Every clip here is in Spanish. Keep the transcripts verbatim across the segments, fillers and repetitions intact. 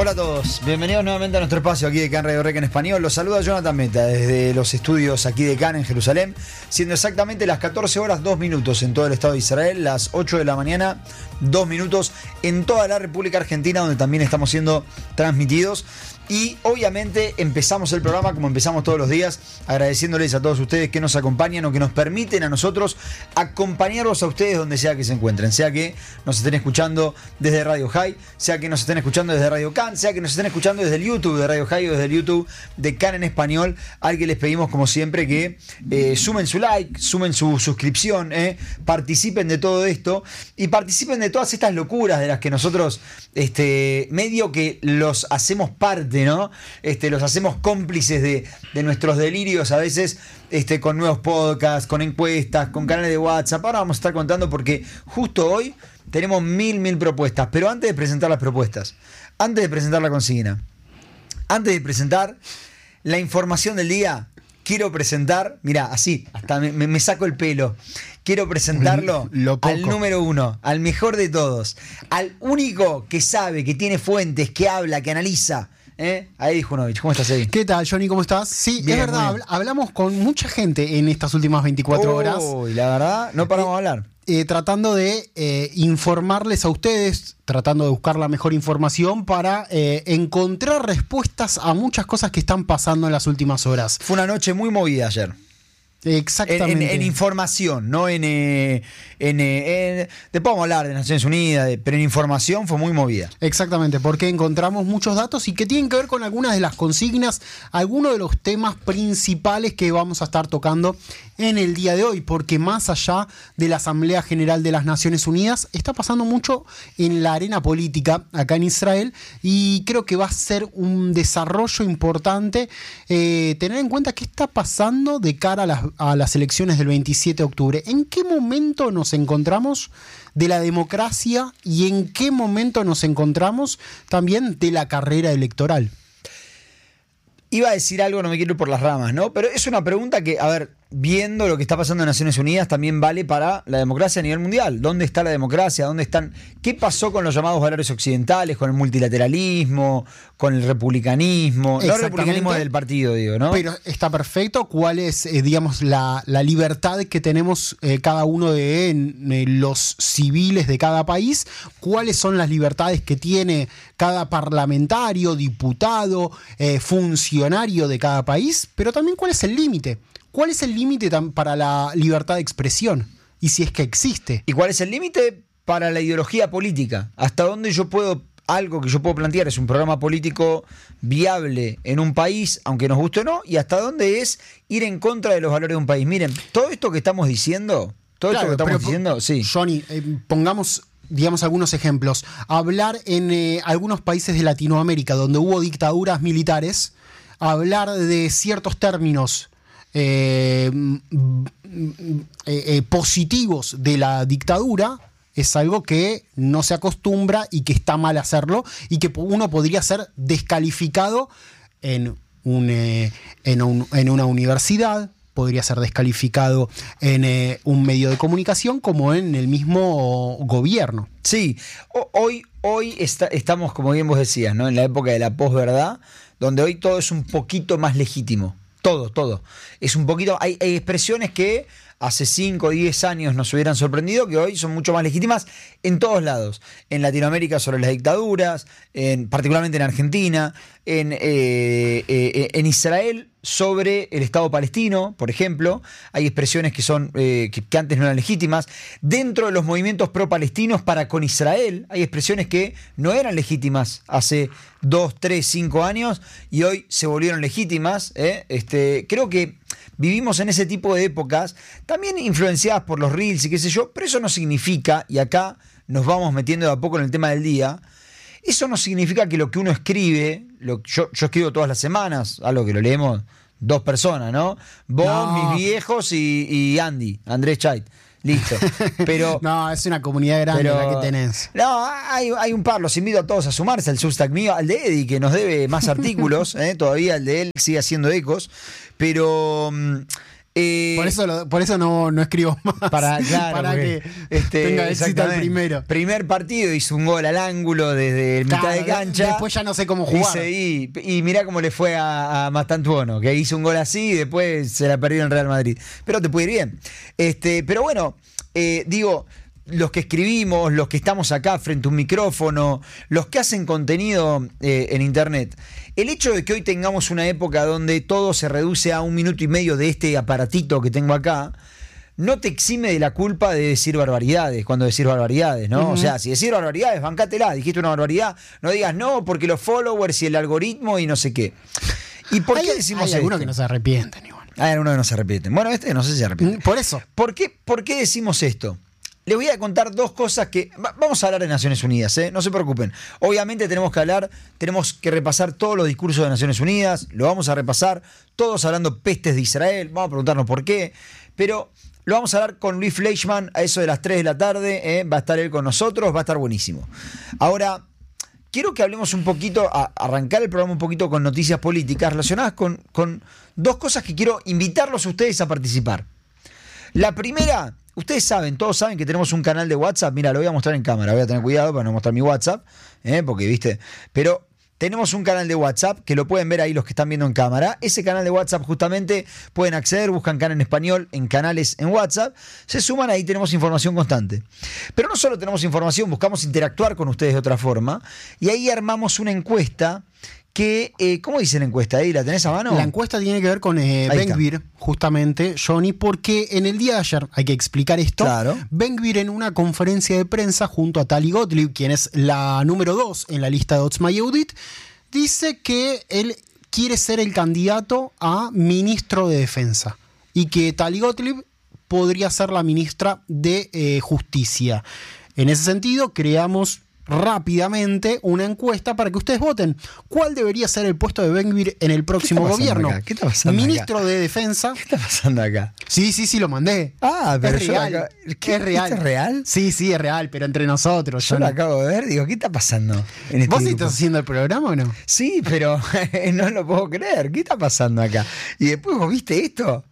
Hola a todos, bienvenidos nuevamente a nuestro espacio aquí de Can Radio Rec en español. Los saluda Jonathan Meta desde los estudios aquí de Can en Jerusalén, siendo exactamente las catorce horas dos minutos en todo el estado de Israel, las ocho de la mañana dos minutos en toda la República Argentina, donde también estamos siendo transmitidos. Y obviamente empezamos el programa como empezamos todos los días, agradeciéndoles a todos ustedes que nos acompañan o que nos permiten a nosotros acompañarlos a ustedes donde sea que se encuentren, sea que nos estén escuchando desde Radio High, sea que nos estén escuchando desde Radio Can, sea que nos estén escuchando desde el YouTube de Radio High o desde el YouTube de Can en español, al que les pedimos como siempre que eh, sumen su like, sumen su suscripción, eh, participen de todo esto y participen de todas estas locuras de las que nosotros este, medio que los hacemos parte, ¿no? Este, los hacemos cómplices de, de nuestros delirios a veces, este, con nuevos podcasts, con encuestas, con canales de WhatsApp. Ahora vamos a estar contando porque justo hoy tenemos mil, mil propuestas. Pero antes de presentar las propuestas, antes de presentar la consigna, antes de presentar la información del día, quiero presentar, mirá, así, hasta me, me saco el pelo. Quiero presentarlo al número uno, al mejor de todos, al único que sabe, que tiene fuentes, que habla, que analiza. ¿Eh? Ahí, Junovich, ¿cómo estás ahí? ¿Qué tal, Johnny? ¿Cómo estás? Sí, bien, es verdad, habl- hablamos con mucha gente en estas últimas veinticuatro horas. Uy, la verdad, no paramos eh, de hablar. Eh, tratando de eh, informarles a ustedes, tratando de buscar la mejor información para eh, encontrar respuestas a muchas cosas que están pasando en las últimas horas. Fue una noche muy movida ayer. Exactamente. En, en, en información, no en, eh, en, eh, en... Después vamos a hablar de Naciones Unidas, de, pero en información fue muy movida. Exactamente, porque encontramos muchos datos y que tienen que ver con algunas de las consignas, algunos de los temas principales que vamos a estar tocando en el día de hoy, porque más allá de la Asamblea General de las Naciones Unidas, está pasando mucho en la arena política acá en Israel y creo que va a ser un desarrollo importante eh, tener en cuenta qué está pasando de cara a las a las elecciones del veintisiete de octubre. ¿En qué momento nos encontramos de la democracia y en qué momento nos encontramos también de la carrera electoral? Iba a decir algo, no me quiero ir por las ramas, ¿no? Pero es una pregunta que, a ver, viendo lo que está pasando en Naciones Unidas, también vale para la democracia a nivel mundial. ¿Dónde está la democracia? ¿Dónde están? ¿Qué pasó con los llamados valores occidentales, con el multilateralismo, con el republicanismo? No el republicanismo del partido, digo, ¿no? Pero está perfecto. ¿Cuál es, eh, digamos, la, la libertad que tenemos eh, cada uno de eh, los civiles de cada país? ¿Cuáles son las libertades que tiene cada parlamentario, diputado, eh, funcionario de cada país? Pero también, ¿cuál es el límite? ¿Cuál es el límite para la libertad de expresión? Y si es que existe. ¿Y cuál es el límite para la ideología política? ¿Hasta dónde yo puedo, algo que yo puedo plantear es un programa político viable en un país, aunque nos guste o no? ¿Y hasta dónde es ir en contra de los valores de un país? Miren, todo esto que estamos diciendo, todo claro, esto que estamos pero, diciendo, sí. Johnny, eh, pongamos, digamos, algunos ejemplos. Hablar en eh, algunos países de Latinoamérica donde hubo dictaduras militares, hablar de ciertos términos Eh, eh, eh, positivos de la dictadura es algo que no se acostumbra y que está mal hacerlo y que uno podría ser descalificado en, un, eh, en, un, en una universidad, podría ser descalificado en eh, un medio de comunicación como en el mismo gobierno. Sí, o, hoy, hoy está, estamos, como bien vos decías, ¿no? En la época de la posverdad, donde hoy todo es un poquito más legítimo. Todo, todo. Es un poquito. Hay, hay expresiones que hace cinco o diez años nos hubieran sorprendido, que hoy son mucho más legítimas en todos lados. En Latinoamérica sobre las dictaduras, en, particularmente en Argentina, en, eh, eh, en Israel sobre el Estado palestino, por ejemplo. Hay expresiones que, son, eh, que, que antes no eran legítimas. Dentro de los movimientos pro-palestinos para con Israel, hay expresiones que no eran legítimas hace dos, tres, cinco años y hoy se volvieron legítimas. ¿eh? Este, creo que vivimos en ese tipo de épocas, también influenciadas por los reels y qué sé yo, pero eso no significa, y acá nos vamos metiendo de a poco en el tema del día, eso no significa que lo que uno escribe, lo, yo, yo escribo todas las semanas, algo que lo leemos dos personas, ¿no? Vos, no. mis viejos y, y Andy, Andrés Chait. Listo. Pero, no, es una comunidad grande pero, la que tenés. No, hay, hay un par, los invito a todos a sumarse al Substack mío, al de Eddie, que nos debe más artículos, ¿eh? Todavía el de él sigue haciendo ecos, pero Eh, por eso, lo, por eso no, no escribo más. Para, claro, para porque, que este, tenga éxito el primero. Primer partido hizo un gol al ángulo desde Claro, mitad de cancha. Después ya no sé cómo jugar. Dice, y, y mirá cómo le fue a, a Mastantuono, que hizo un gol así y después se la perdió en Real Madrid. Pero te puede ir bien. Este, pero bueno, eh, digo, los que escribimos, los que estamos acá frente a un micrófono, los que hacen contenido eh, en internet, el hecho de que hoy tengamos una época donde todo se reduce a un minuto y medio de este aparatito que tengo acá, no te exime de la culpa de decir barbaridades cuando decís barbaridades, ¿no? Uh-huh. O sea, si decís barbaridades, bancátela, dijiste una barbaridad, no digas no, porque los followers y el algoritmo y no sé qué. ¿Y por hay, qué decimos hay algunos esto? que no se arrepienten igual. Hay algunos que no se arrepienten. Bueno, este no sé si se arrepiente. Por eso. ¿Por qué, por qué decimos esto? Les voy a contar dos cosas que... Vamos a hablar de Naciones Unidas, ¿eh? No se preocupen. Obviamente tenemos que hablar, tenemos que repasar todos los discursos de Naciones Unidas, lo vamos a repasar, todos hablando pestes de Israel, vamos a preguntarnos por qué, pero lo vamos a hablar con Luis Fleischmann a eso de las tres de la tarde, ¿eh? Va a estar él con nosotros, va a estar buenísimo. Ahora, quiero que hablemos un poquito, a arrancar el programa un poquito con noticias políticas relacionadas con, con dos cosas que quiero invitarlos a ustedes a participar. La primera... Ustedes saben, todos saben que tenemos un canal de WhatsApp. Mira, lo voy a mostrar en cámara. Voy a tener cuidado para no mostrar mi WhatsApp. ¿eh? Porque, viste. Pero tenemos un canal de WhatsApp que lo pueden ver ahí los que están viendo en cámara. Ese canal de WhatsApp justamente pueden acceder, buscan Can en español en canales en WhatsApp. Se suman ahí, tenemos información constante. Pero no solo tenemos información, buscamos interactuar con ustedes de otra forma. Y ahí armamos una encuesta. Que, eh, ¿cómo dice la encuesta? ¿Ahí la tenés a mano? La encuesta tiene que ver con eh, Ben-Gvir, justamente, Johnny, porque en el día de ayer, hay que explicar esto, claro. Ben-Gvir en una conferencia de prensa junto a Tali Gottlieb, quien es la número dos en la lista de Otzma Yehudit, dice que él quiere ser el candidato a ministro de Defensa y que Tali Gottlieb podría ser la ministra de eh, Justicia. En ese sentido, creamos rápidamente una encuesta para que ustedes voten. ¿Cuál debería ser el puesto de Ben-Gvir en el próximo ¿Qué gobierno? Acá? ¿Qué está pasando Ministro acá? de Defensa. ¿Qué está pasando acá? Sí, sí, sí, lo mandé. Ah, pero es yo real. acá... ¿Qué, es real. ¿Esto es real? Sí, sí, es real, pero entre nosotros. Yo yo lo no. acabo de ver, digo, ¿qué está pasando en este ¿Vos grupo? estás haciendo el programa o no? Sí, pero no lo puedo creer. ¿Qué está pasando acá? Y después vos viste esto.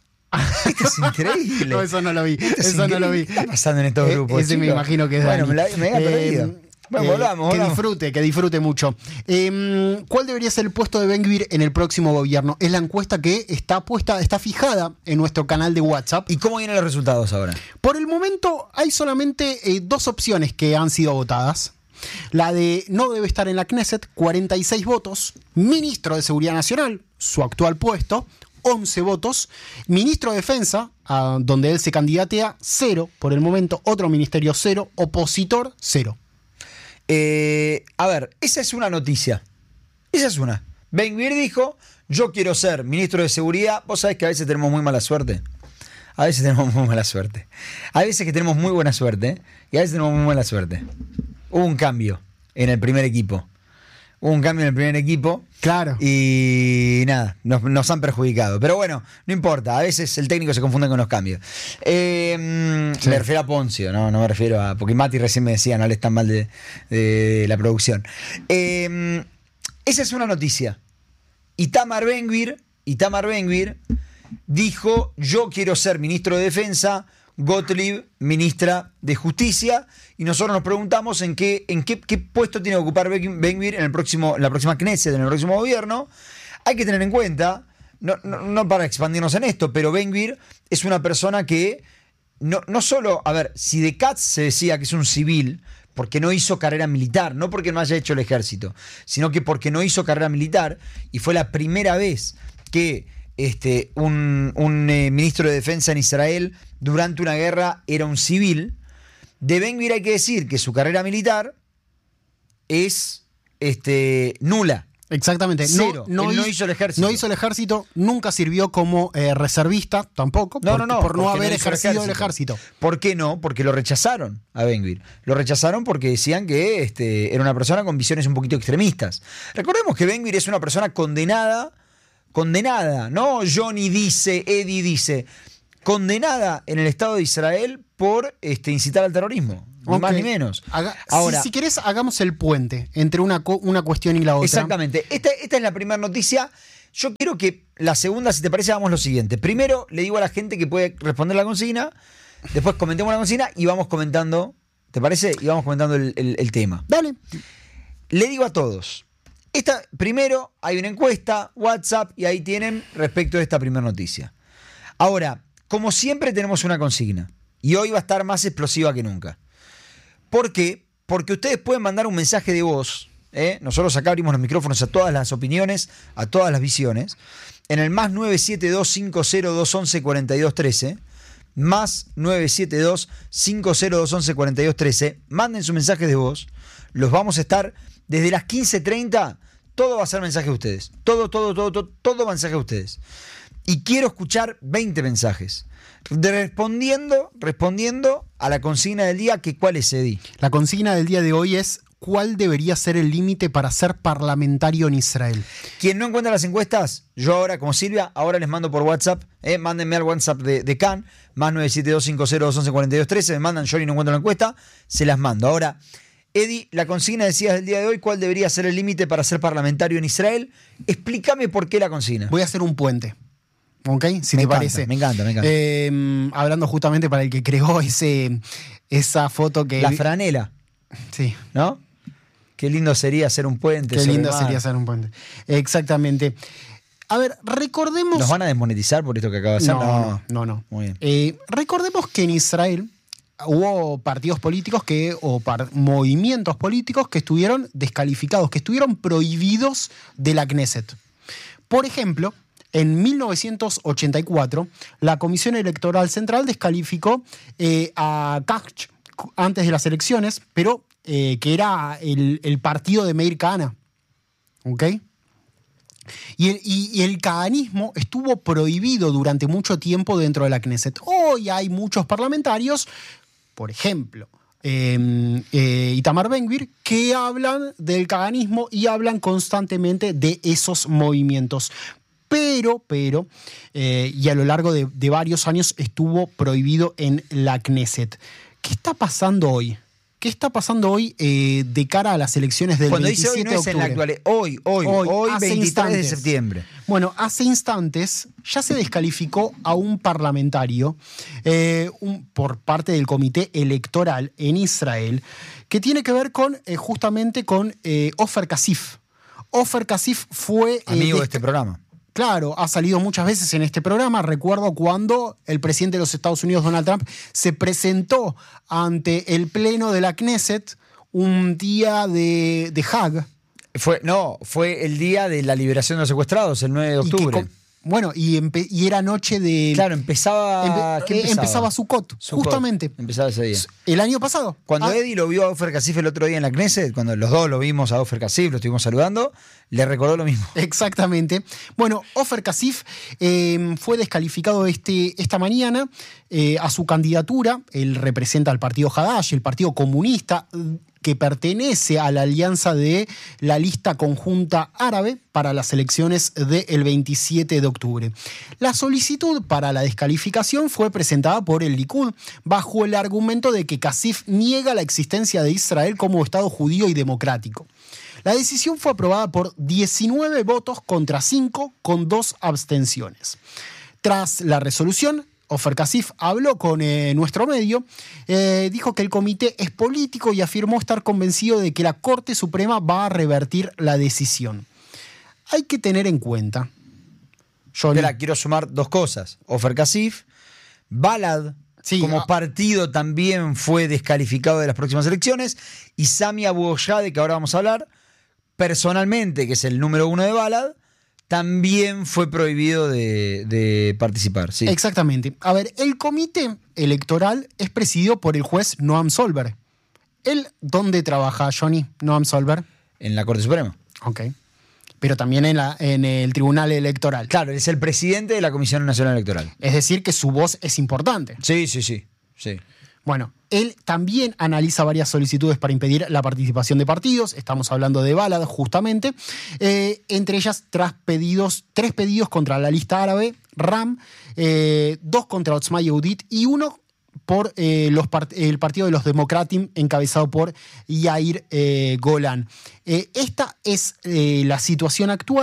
Esto es increíble. No, eso no lo vi. Esto es Eso no lo vi. ¿Qué está pasando en estos Eh, grupos? ese me chicos? imagino que es Bueno, Dani. me, la, me había Eh, perdido. Bueno, eh, volvamos, que volvamos. disfrute, que disfrute mucho. Eh, ¿Cuál debería ser el puesto de Ben-Gvir en el próximo gobierno? Es la encuesta que está puesta, está fijada en nuestro canal de WhatsApp. ¿Y cómo vienen los resultados ahora? Por el momento hay solamente eh, dos opciones que han sido votadas. La de no debe estar en la Knesset, cuarenta y seis votos. Ministro de Seguridad Nacional, su actual puesto, once votos. Ministro de Defensa, a donde él se candidatea, cero por el momento. Otro ministerio, cero. Opositor, cero. Eh, a ver, esa es una noticia. Esa es una. Ben-Gvir dijo, yo quiero ser ministro de Seguridad. Vos sabés que a veces tenemos muy mala suerte. A veces tenemos muy mala suerte. A veces que tenemos muy buena suerte. ¿eh? Y a veces tenemos muy mala suerte. Hubo un cambio en el primer equipo. Hubo un cambio en el primer equipo. Claro. Y nada, nos, nos han perjudicado. Pero bueno, no importa. A veces el técnico se confunde con los cambios. Eh, Sí. Me refiero a Poncio, ¿no? No me refiero a... Porque Mati recién me decía, no hables tan mal de, de la producción. Eh, esa es una noticia. Itamar Ben-Gvir, Itamar Ben-Gvir dijo, yo quiero ser ministro de Defensa, Gottlieb, ministra de Justicia, y nosotros nos preguntamos en qué, en qué, qué puesto tiene que ocupar Ben-Gvir en el próximo, en la próxima Knesset, en el próximo gobierno. Hay que tener en cuenta, no, no, no para expandirnos en esto, pero Ben-Gvir es una persona que no, no solo, a ver, si de Katz se decía que es un civil, porque no hizo carrera militar, no porque no haya hecho el ejército, sino que porque no hizo carrera militar, y fue la primera vez que este, un, un eh, ministro de defensa en Israel durante una guerra era un civil. De Ben-Gvir hay que decir que su carrera militar es este, nula. Exactamente. Cero. No, no, Él no hizo, hizo el ejército. No hizo el ejército, nunca sirvió como eh, reservista tampoco, No, por, no, no, por no porque haber no hizo el ejercido el ejército. ejército. ¿Por qué no? Porque lo rechazaron a Ben-Gvir. Lo rechazaron porque decían que este, era una persona con visiones un poquito extremistas. Recordemos que Ben-Gvir es una persona condenada, condenada, no Johnny dice, Eddie dice, condenada en el Estado de Israel por este, incitar al terrorismo. Ni Ok. más ni menos. Haga- Ahora, si, si querés, hagamos el puente entre una, co- una cuestión y la otra. exactamente. Esta, esta es la primera noticia Yo quiero que la segunda, si te parece, hagamos lo siguiente. Primero le digo a la gente que puede responder la consigna, después comentemos la consigna y vamos comentando, ¿te parece? Y vamos comentando el, el, el tema. Dale. Le digo a todos, esta, primero hay una encuesta, WhatsApp, y ahí tienen respecto de esta primera noticia. Ahora, como siempre tenemos una consigna, y hoy va a estar más explosiva que nunca. ¿Por qué? Porque ustedes pueden mandar un mensaje de voz, ¿eh? Nosotros acá abrimos los micrófonos a todas las opiniones, a todas las visiones, en el más nueve siete dos cinco cero dos once cuarenta y dos trece, más nueve siete dos cinco cero dos once cuarenta y dos trece, manden sus mensajes de voz, los vamos a estar desde las quince treinta, todo va a ser mensaje de ustedes, todo, todo, todo, todo, todo mensaje de ustedes. Y quiero escuchar veinte mensajes. Respondiendo, respondiendo a la consigna del día, que ¿cuál es, Eddie? La consigna del día de hoy es: ¿cuál debería ser el límite para ser parlamentario en Israel? Quien no encuentra las encuestas, yo ahora, como Silvia, ahora les mando por WhatsApp. Eh, mándenme al WhatsApp de, de Can, más nueve siete dos cinco cero dos once cuarenta y dos trece. Me mandan, yo y no encuentro la encuesta, se las mando. Ahora, Eddie, la consigna decías del día de hoy, ¿cuál debería ser el límite para ser parlamentario en Israel? Explícame por qué la consigna. Voy a hacer un puente. ¿Ok? Si me te encanta, parece. Me encanta, me encanta. Eh, hablando justamente para el que creó ese, esa foto que... La franela. Sí. ¿No? Qué lindo sería hacer un puente. Qué lindo mar. sería hacer un puente. Exactamente. A ver, recordemos... ¿Nos van a desmonetizar por esto que acaba de hacer? No, no, no. no. Muy bien. Eh, recordemos que en Israel hubo partidos políticos que, o par, movimientos políticos que estuvieron descalificados, que estuvieron prohibidos de la Knesset. Por ejemplo, en mil novecientos ochenta y cuatro, la Comisión Electoral Central descalificó eh, a Kach antes de las elecciones, pero eh, que era el, el partido de Meir Kahana. ¿Ok? Y el, y, y el kahanismo estuvo prohibido durante mucho tiempo dentro de la Knesset. Hoy hay muchos parlamentarios, por ejemplo, eh, eh, Itamar Ben-Gvir, que hablan del kahanismo y hablan constantemente de esos movimientos. Pero, pero, eh, y a lo largo de, de varios años estuvo prohibido en la Knesset. ¿Qué está pasando hoy? ¿Qué está pasando hoy eh, de cara a las elecciones del Cuando veintisiete dice hoy no es de en la octubre? actualidad, hoy, hoy, hoy, hoy hace veintitrés instantes. de septiembre. Bueno, hace instantes ya se descalificó a un parlamentario eh, un, por parte del comité electoral en Israel, que tiene que ver con eh, justamente con eh, Ofer Kasif. Ofer Kasif fue... Amigo eh, de este programa. Claro, ha salido muchas veces en este programa. Recuerdo cuando el presidente de los Estados Unidos, Donald Trump, se presentó ante el pleno de la Knesset un día de, de Hag. Fue, no, fue el día de la liberación de los secuestrados, el nueve de octubre. Y que, bueno, y, empe, y era noche de... Claro, empezaba... Empe, ¿qué empezaba? empezaba Sukkot, Sukkot, justamente. Empezaba ese día. El año pasado. Cuando ah, Eddie lo vio a Ofer Kasif el otro día en la Knesset, cuando los dos lo vimos a Ofer Kasif, lo estuvimos saludando, le recordó lo mismo. Exactamente. Bueno, Ofer Kasif eh, fue descalificado este, esta mañana eh, a su candidatura. Él representa al partido Hadash, el partido comunista, que pertenece a la alianza de la lista conjunta árabe para las elecciones del veintisiete de octubre. La solicitud para la descalificación fue presentada por el Likud bajo el argumento de que Kasif niega la existencia de Israel como Estado judío y democrático. La decisión fue aprobada por diecinueve votos contra cinco, con dos abstenciones. Tras la resolución, Ofer Kasif habló con eh, nuestro medio, eh, dijo que el comité es político y afirmó estar convencido de que la Corte Suprema va a revertir la decisión. Hay que tener en cuenta... Johnny, Espera, quiero sumar dos cosas. Ofer Kasif, Balad, sí, como ah, partido también fue descalificado de las próximas elecciones, y Sami Abu Oshad, de que ahora vamos a hablar, personalmente, que es el número uno de Balad, también fue prohibido de, de participar. Sí. Exactamente. A ver, el comité electoral es presidido por el juez Noam Solberg. ¿Él dónde trabaja, Johnny, Noam Solberg? En la Corte Suprema. Ok. Pero también en, la, en el Tribunal Electoral. Claro, es el presidente de la Comisión Nacional Electoral. Es decir, que su voz es importante. Sí, sí, sí. sí. Bueno, él también analiza varias solicitudes para impedir la participación de partidos. Estamos hablando de Balad, justamente. Eh, entre ellas, tras pedidos, tres pedidos contra la lista árabe, RAM, eh, dos contra Otzma Yehudit y uno por eh, los part- el partido de los Democratim, encabezado por Yair eh, Golan. Eh, esta es eh, la situación actual.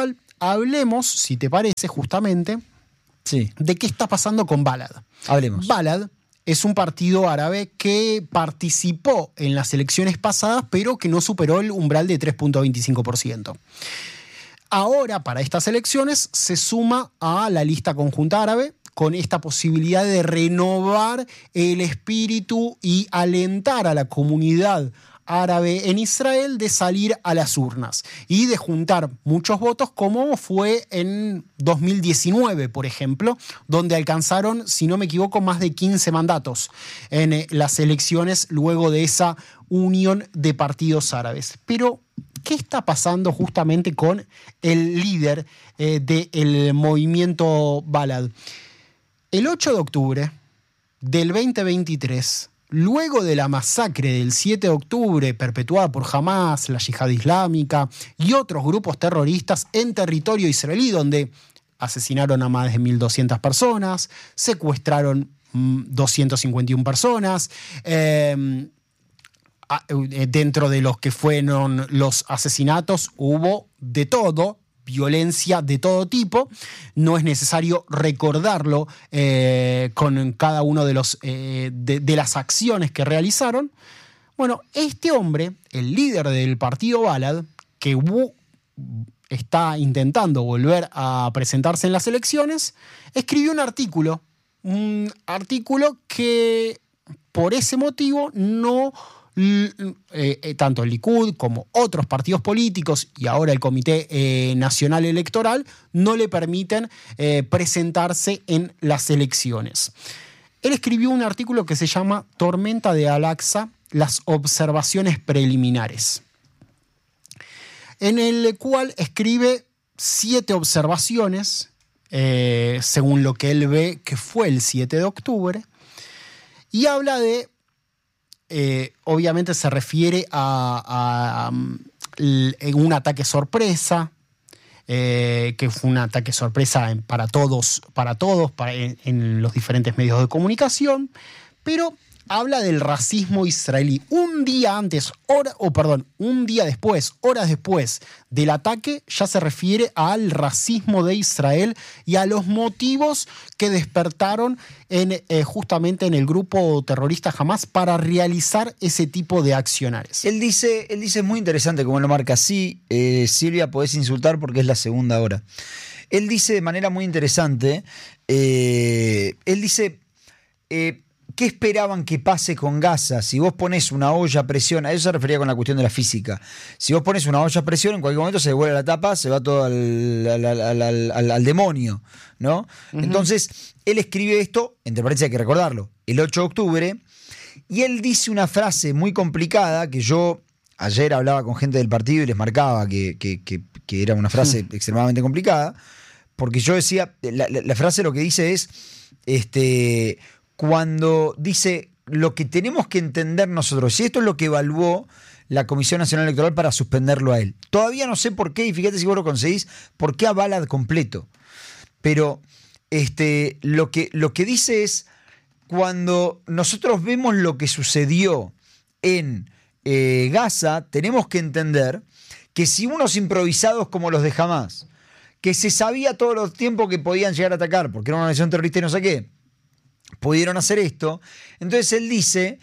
hablemos, si te parece, justamente, sí, de qué está pasando con Balad. Hablemos. Balad es un partido árabe que participó en las elecciones pasadas, pero que no superó el umbral de tres punto veinticinco por ciento. Ahora, para estas elecciones, se suma a la lista conjunta árabe con esta posibilidad de renovar el espíritu y alentar a la comunidad árabe en Israel de salir a las urnas y de juntar muchos votos, como fue en dos mil diecinueve, por ejemplo, donde alcanzaron, si no me equivoco, más de quince mandatos en las elecciones luego de esa unión de partidos árabes. Pero ¿qué está pasando justamente con el líder eh, del movimiento Balad? El ocho de octubre del veinte veintitrés, luego de la masacre del siete de octubre perpetuada por Hamas, la Yihad Islámica y otros grupos terroristas en territorio israelí, donde asesinaron a más de mil doscientas personas, secuestraron mmm, doscientas cincuenta y una personas, eh, dentro de los que fueron los asesinatos hubo de todo, violencia de todo tipo. No es necesario recordarlo eh, con cada uno de, los, eh, de, de las acciones que realizaron. Bueno, este hombre, el líder del partido Balad, que uh, está intentando volver a presentarse en las elecciones, escribió un artículo, un artículo que por ese motivo no... Eh, eh, tanto el Likud como otros partidos políticos y ahora el Comité eh, Nacional Electoral no le permiten eh, presentarse en las elecciones. Él escribió un artículo que se llama Tormenta de Al-Aqsa, las observaciones preliminares, en el cual escribe siete observaciones eh, según lo que él ve que fue el siete de octubre, y habla de Eh, obviamente se refiere a, a, a un ataque sorpresa, eh, que fue un ataque sorpresa en, para todos, para todos para, en, en los diferentes medios de comunicación, pero habla del racismo israelí. Un día antes, hora, o perdón, un día después, horas después del ataque, ya se refiere al racismo de Israel y a los motivos que despertaron en, eh, justamente en el grupo terrorista Hamas para realizar ese tipo de accionarios. Él dice, él dice, es muy interesante como lo marca. Sí, eh, Silvia, podés insultar porque es la segunda hora. Él dice de manera muy interesante, eh, él dice... Eh, ¿qué esperaban que pase con Gaza? Si vos pones una olla a presión, a eso se refería con la cuestión de la física. Si vos pones una olla a presión, en cualquier momento se devuelve la tapa, se va todo al, al, al, al, al, al demonio, ¿no? Uh-huh. Entonces, él escribe esto, entre paréntesis hay que recordarlo, el ocho de octubre, y él dice una frase muy complicada que yo ayer hablaba con gente del partido y les marcaba que, que, que, que era una frase uh-huh. extremadamente complicada, porque yo decía, la, la, la frase lo que dice es, este... cuando dice lo que tenemos que entender nosotros, y esto es lo que evaluó la Comisión Nacional Electoral para suspenderlo a él. Todavía no sé por qué, y fíjate si vos lo conseguís, por qué a Balad completo. Pero este, lo, que, lo que dice es, cuando nosotros vemos lo que sucedió en eh, Gaza, tenemos que entender que si unos improvisados como los de Hamas, que se sabía todo el tiempo que podían llegar a atacar, porque era una organización terrorista y no sé qué, pudieron hacer esto. Entonces él dice,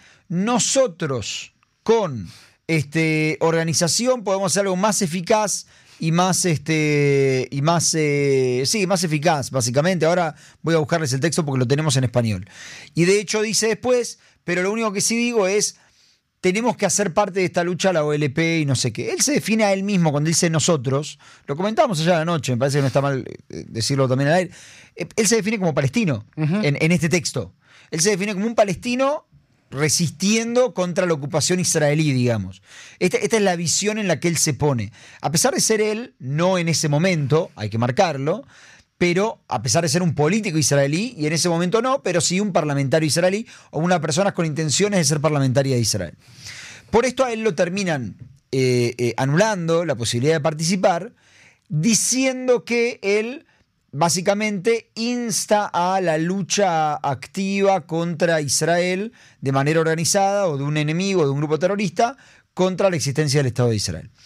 nosotros con este, organización podemos hacer algo más eficaz y más, este, y más, eh, sí, más eficaz, básicamente. Ahora voy a buscarles el texto porque lo tenemos en español. Y de hecho dice después, pero lo único que sí digo es, tenemos que hacer parte de esta lucha la O L P y no sé qué. Él se define a él mismo cuando dice nosotros, lo comentábamos allá la noche, me parece que no está mal decirlo también al aire. Él se define como palestino uh-huh. en, en este texto. Él se define como un palestino resistiendo contra la ocupación israelí, digamos. Esta, esta es la visión en la que él se pone. A pesar de ser él, no en ese momento, hay que marcarlo, pero a pesar de ser un político israelí, y en ese momento no, pero sí un parlamentario israelí o una persona con intenciones de ser parlamentaria de Israel. Por esto a él lo terminan eh, eh, anulando la posibilidad de participar, diciendo que él básicamente insta a la lucha activa contra Israel de manera organizada o de un enemigo, de un grupo terrorista, contra la existencia del Estado de Israel.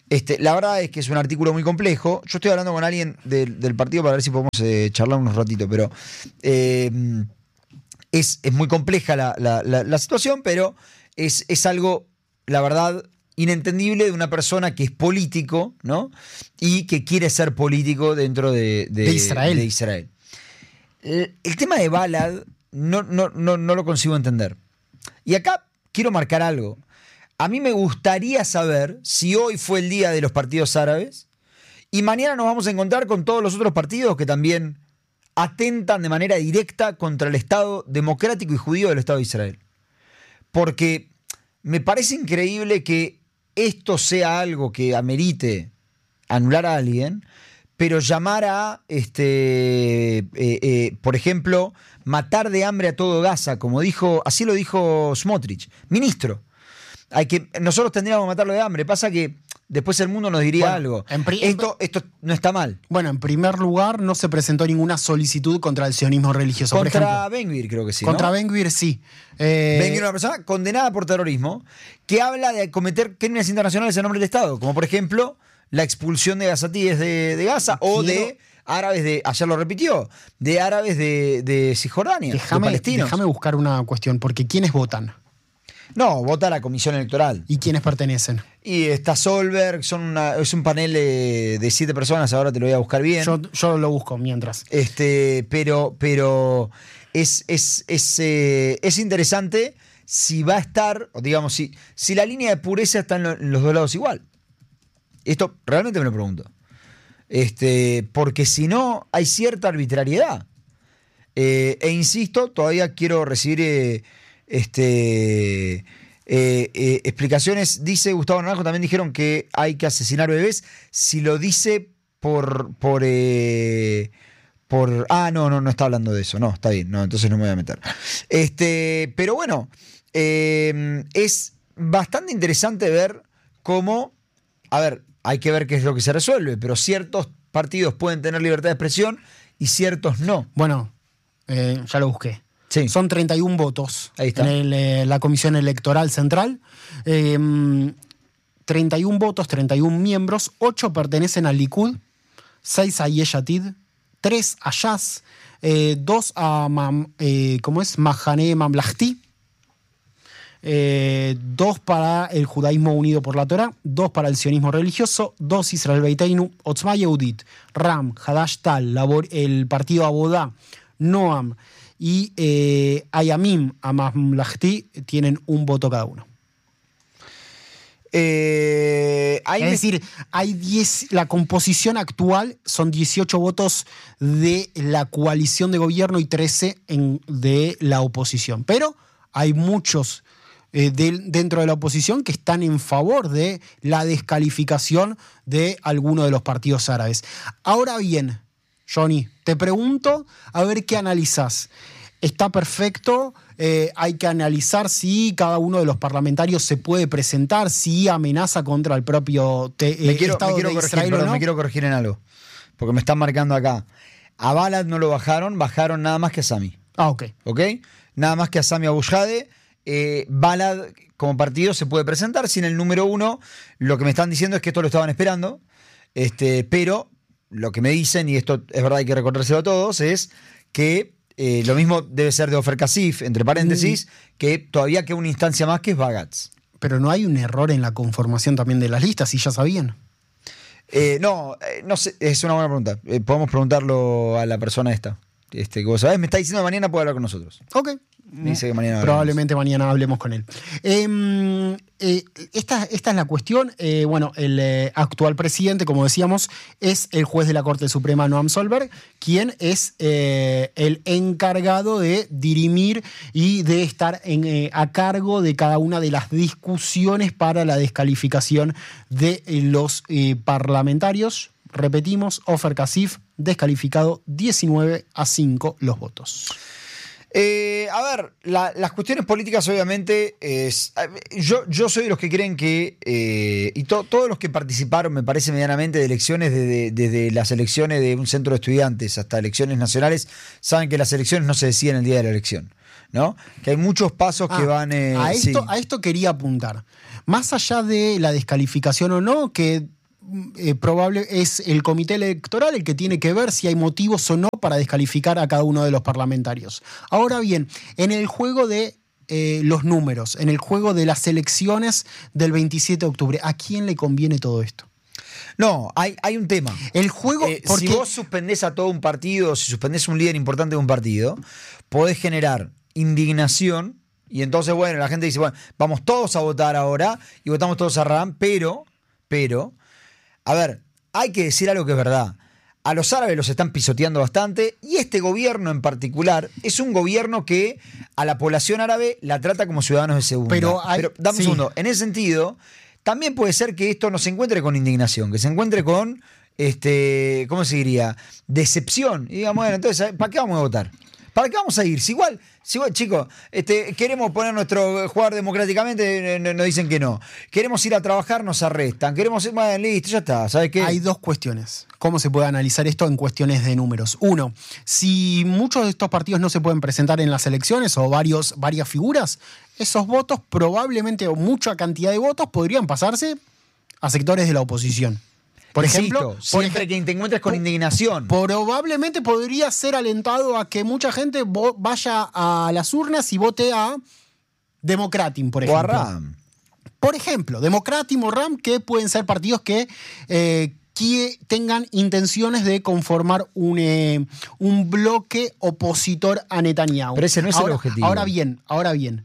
Este, la verdad es que es un artículo muy complejo. Yo estoy hablando con alguien del, del partido para ver si podemos eh, charlar unos ratitos, pero eh, es, es muy compleja la, la, la, la situación, pero es, es algo, la verdad, inentendible de una persona que es político, ¿no? Y que quiere ser político dentro de, de, de Israel. De Israel. El, el tema de Balad no, no, no, no lo consigo entender. Y acá quiero marcar algo. A mí me gustaría saber si hoy fue el día de los partidos árabes y mañana nos vamos a encontrar con todos los otros partidos que también atentan de manera directa contra el Estado democrático y judío del Estado de Israel. Porque me parece increíble que esto sea algo que amerite anular a alguien, pero llamar a, este, eh, eh, por ejemplo, matar de hambre a todo Gaza, como dijo, así lo dijo Smotrich, ministro. Hay que, nosotros tendríamos que matarlo de hambre. Pasa que después el mundo nos diría bueno, algo. Pri- esto, esto no está mal. Bueno, en primer lugar, no se presentó ninguna solicitud contra el sionismo religioso. Contra Ben-Gvir, creo que sí. Contra ¿no? Ben-Gvir, sí. Eh, Ben-Gvir es una persona condenada por terrorismo que habla de cometer crímenes internacionales en nombre del Estado, como por ejemplo la expulsión de gazatíes de, de Gaza o Quiero... de árabes de, ayer lo repitió, de árabes de, de Cisjordania, déjame, de palestinos. Déjame buscar una cuestión, porque ¿quiénes votan? No, vota la comisión electoral. ¿Y quiénes pertenecen? Y está Solberg, son una, es un panel de, de siete personas, ahora te lo voy a buscar bien. Yo, yo lo busco mientras. Este, pero, pero es, es, es, eh, es interesante si va a estar, o digamos, si, si la línea de pureza está en, lo, en los dos lados igual. Esto realmente me lo pregunto. Este, porque si no, hay cierta arbitrariedad. Eh, e insisto, todavía quiero recibir eh, este, eh, eh, explicaciones. Dice Gustavo Naranjo, también dijeron que hay que asesinar bebés. Si lo dice por... por eh, por ah, no, no, no está hablando de eso. No, está bien. No, entonces no me voy a meter. Este, pero bueno, eh, es bastante interesante ver cómo... A ver, hay que ver qué es lo que se resuelve, pero ciertos partidos pueden tener libertad de expresión y ciertos no. Bueno, eh, ya lo busqué. Sí. Son treinta y uno votos Ahí está. en el, eh, la Comisión Electoral Central. Eh, treinta y uno votos, treinta y uno miembros, ocho pertenecen al Likud, seis a Yesh Atid, tres a Shas, eh, dos a Mam, eh, ¿cómo es? Mahane Mamlahti, eh, dos para el Judaísmo Unido por la Torá, dos para el sionismo religioso, dos Israel Beiteinu, Otzma Yehudit, Ram, Hadash Tal, Labor, el partido Abodá, Noam y eh, Ayamim Mamlahti tienen un voto cada uno. Eh, hay es me... decir, hay diez, la composición actual son dieciocho votos de la coalición de gobierno y trece en, de la oposición. Pero hay muchos eh, de, dentro de la oposición que están en favor de la descalificación de alguno de los partidos árabes. Ahora bien, Johnny, te pregunto a ver qué analizás. Está perfecto, eh, hay que analizar si cada uno de los parlamentarios se puede presentar, si amenaza contra el propio te, me eh, quiero, Estado me quiero de corregir, Israel. perdón, ¿no? me quiero corregir en algo, porque me están marcando acá. A Balad no lo bajaron, bajaron nada más que a Sami. Ah, ok. ¿Ok? Nada más que a Sami Abu Jade. Eh, Balad como partido se puede presentar sin el número uno. Lo que me están diciendo es que esto lo estaban esperando, este, pero lo que me dicen, y esto es verdad, hay que recordárselo a todos, es que Eh, lo mismo debe ser de Ofer Kasif, entre paréntesis, mm. que todavía queda una instancia más que es Bagatz. Pero no hay un error en la conformación también de las listas, si ya sabían. Eh, no, eh, no sé, es una buena pregunta. Eh, podemos preguntarlo a la persona esta. Este, que vos sabés, me está diciendo mañana puede hablar con nosotros. Ok. Me dice que mañana Probablemente mañana hablemos con él. Eh, eh, esta, esta es la cuestión. Eh, bueno, el eh, actual presidente, como decíamos, es el juez de la Corte Suprema, Noam Solberg, quien es eh, el encargado de dirimir y de estar en, eh, a cargo de cada una de las discusiones para la descalificación de eh, los eh, parlamentarios. Repetimos, Ofer Kasif descalificado, diecinueve a cinco los votos. Eh, a ver, la, las cuestiones políticas obviamente es, yo, yo soy de los que creen que eh, y to, todos los que participaron me parece medianamente de elecciones desde, desde las elecciones de un centro de estudiantes hasta elecciones nacionales saben que las elecciones no se deciden el día de la elección, ¿no? Que hay muchos pasos ah, que van eh, a, esto, sí. a esto quería apuntar, más allá de la descalificación o no, que eh, probable es el comité electoral el que tiene que ver si hay motivos o no para descalificar a cada uno de los parlamentarios. Ahora bien, en el juego de eh, los números, en el juego de las elecciones del veintisiete de octubre, ¿a quién le conviene todo esto? No, hay, hay un tema. El juego, eh, porque... Si vos suspendés a todo un partido, si suspendés a un líder importante de un partido, podés generar indignación y entonces, bueno, la gente dice, bueno, vamos todos a votar ahora y votamos todos a Ram, pero, pero, a ver, hay que decir algo que es verdad. A los árabes los están pisoteando bastante y este gobierno en particular es un gobierno que a la población árabe la trata como ciudadanos de segunda. Pero, hay, pero dame sí. un segundo, en ese sentido... También puede ser que esto no se encuentre con indignación, que se encuentre con, este, ¿cómo se diría? Decepción. Y digamos, bueno, entonces, ¿para qué vamos a votar? ¿Para qué vamos a ir? Si igual, si igual chicos, este, queremos poner nuestro jugar democráticamente, nos dicen que no. Queremos ir a trabajar, nos arrestan. Queremos ir, bueno, listo, ya está. ¿Sabes qué? Hay dos cuestiones. ¿Cómo se puede analizar esto en cuestiones de números? Uno, si muchos de estos partidos no se pueden presentar en las elecciones o varios, varias figuras, esos votos probablemente, o mucha cantidad de votos, podrían pasarse a sectores de la oposición. Por Insisto, ejemplo, siempre por, que te encuentres con indignación. Probablemente podría ser alentado a que mucha gente vo- vaya a las urnas y vote a Democratim, por ejemplo. O a Ram. Por ejemplo, Democratim o Ram, que pueden ser partidos que, eh, que tengan intenciones de conformar un, eh, un bloque opositor a Netanyahu. Pero ese no es ahora, el objetivo. Ahora bien, ahora bien,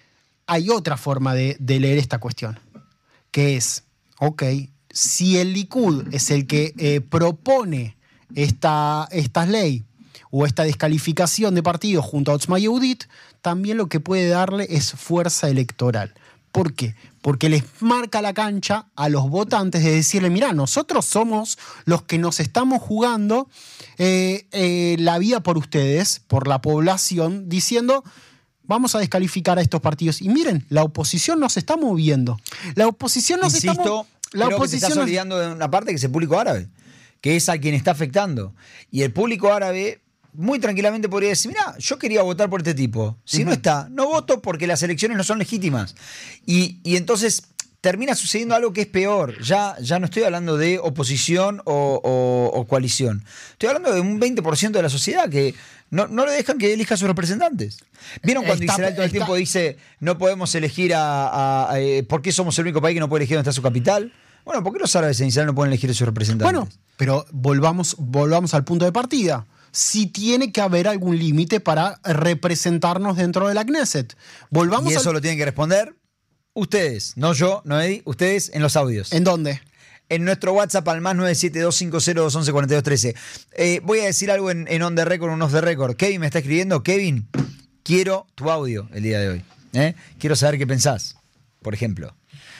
hay otra forma de, de leer esta cuestión, que es, ok, si el Likud es el que eh, propone esta, esta ley o esta descalificación de partidos junto a Otzma Yehudit, también lo que puede darle es fuerza electoral. ¿Por qué? Porque les marca la cancha a los votantes de decirle, mirá, nosotros somos los que nos estamos jugando eh, eh, la vida por ustedes, por la población, diciendo... Vamos a descalificar a estos partidos. Y miren, la oposición no se está moviendo. La oposición no Insisto, se está moviendo. La creo oposición que te estás no... olvidando de una parte que es el público árabe, que es a quien está afectando. Y el público árabe muy tranquilamente podría decir, mira, yo quería votar por este tipo. Si uh-huh. no está, no voto porque las elecciones no son legítimas. Y, y entonces termina sucediendo algo que es peor. Ya, ya no estoy hablando de oposición o, o, o coalición. Estoy hablando de un veinte por ciento de la sociedad que no, no le dejan que elija a sus representantes. ¿Vieron cuando está, Israel todo el está, tiempo dice no podemos elegir a, a, a... ¿Por qué somos el único país que no puede elegir dónde está su capital? Bueno, ¿por qué los árabes en Israel no pueden elegir a sus representantes? Bueno, pero volvamos, volvamos al punto de partida. Si tiene que haber algún límite para representarnos dentro de la Knesset. Volvamos y eso al... lo tienen que responder ustedes, no yo, no Eddie, ustedes en los audios. ¿En dónde? En nuestro WhatsApp al más nueve siete dos cinco cero dos once cuarenta y dos trece. Eh, voy a decir algo en, en on the record, un off the record. Kevin me está escribiendo. Kevin, quiero tu audio el día de hoy. ¿eh? Quiero saber qué pensás, por ejemplo.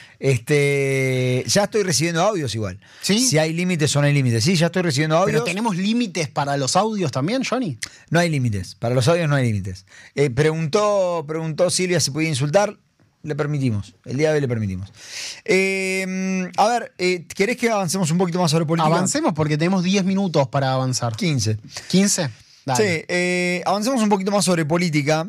Este, ya estoy recibiendo audios igual. ¿Sí? Si hay límites o no hay límites. Sí, ya estoy recibiendo audios. ¿Pero tenemos límites para los audios también, Johnny? No hay límites. Para los audios no hay límites. Eh, preguntó, preguntó Silvia si podía insultar. Le permitimos. El día de hoy le permitimos. Eh, a ver, eh, ¿querés que avancemos un poquito más sobre política? Avancemos porque tenemos diez minutos para avanzar. quince. ¿quince? Dale. Sí, eh, avancemos un poquito más sobre política.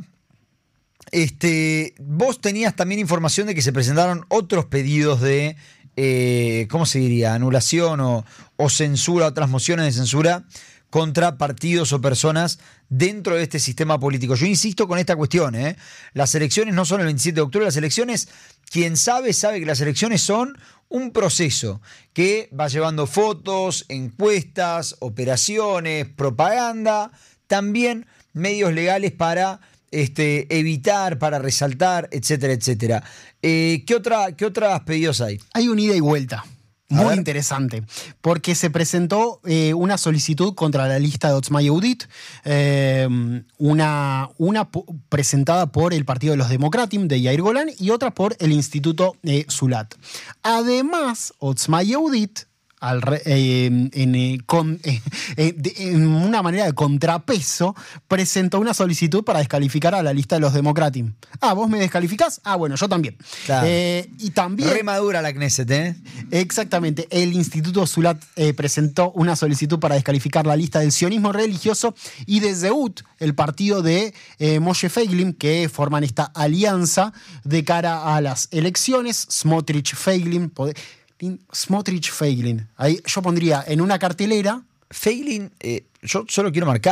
Este, vos tenías también información de que se presentaron otros pedidos de, eh, ¿cómo se diría? Anulación o, o censura, otras mociones de censura contra partidos o personas dentro de este sistema político. Yo insisto con esta cuestión, ¿eh? Las elecciones no son el veintisiete de octubre, las elecciones, quien sabe, sabe que las elecciones son un proceso que va llevando fotos, encuestas, operaciones, propaganda, también medios legales para este, evitar, para resaltar, etcétera, etcétera. Eh, ¿qué, otra, ¿Qué otros pedidos hay? Hay un ida y vuelta. Muy interesante, porque se presentó eh, una solicitud contra la lista de Otzma Yehudit, eh, una, una p- presentada por el Partido de los Democratim de Yair Golan y otra por el Instituto eh, Zulat. Además, Otzma Yehudit, al re, eh, en, eh, con, eh, eh, de, en una manera de contrapeso, presentó una solicitud para descalificar a la lista de los Democratim. Ah, ¿vos me descalificás? Ah, bueno, yo también. Claro. Eh, y también... Re madura la Knesset, ¿eh? Exactamente. El Instituto Zulat eh, presentó una solicitud para descalificar la lista del sionismo religioso y de Zehut, el partido de eh, Moshe Feiglin, que forman esta alianza de cara a las elecciones. Smotrich, Feiglin... Poder... Smotrich Feiglin. Ahí yo pondría en una cartelera. Feiglin, eh, yo solo quiero marcar